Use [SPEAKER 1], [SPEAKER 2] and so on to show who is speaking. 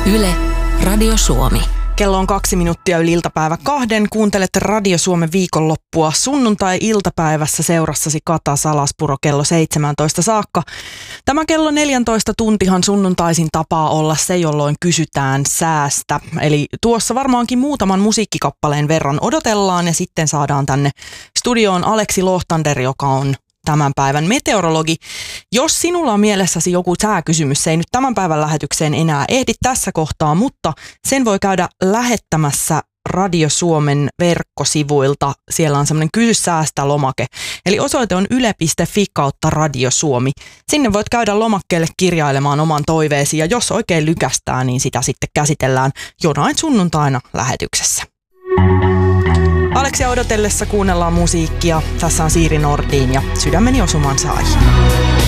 [SPEAKER 1] Yle, Radio Suomi.
[SPEAKER 2] Kello on 2 minuuttia yli iltapäivä 2. Kuuntelette Radio Suomen viikonloppua sunnuntai-iltapäivässä seurassasi Kata Salaspuro kello 17 saakka. Tämä kello 14 tuntihan sunnuntaisin tapaa olla se, jolloin kysytään säästä. Eli tuossa varmaankin muutaman musiikkikappaleen verran odotellaan ja sitten saadaan tänne studioon Aleksi Lohtander, joka on tämän päivän meteorologi. Jos sinulla on mielessäsi joku sääkysymys, se ei nyt tämän päivän lähetykseen enää ehdi tässä kohtaa, mutta sen voi käydä lähettämässä Radio Suomen verkkosivuilta. Siellä on semmoinen kysy säästä -lomake. Eli osoite on yle.fi/Radio Suomi. Sinne voit käydä lomakkeelle kirjailemaan oman toiveesi ja jos oikein lykästää, niin sitä sitten käsitellään jonain sunnuntaina lähetyksessä. Aleksia odotellessa kuunnellaan musiikkia. Tässä on Siiri Nordin ja Sydämeni osuman sai.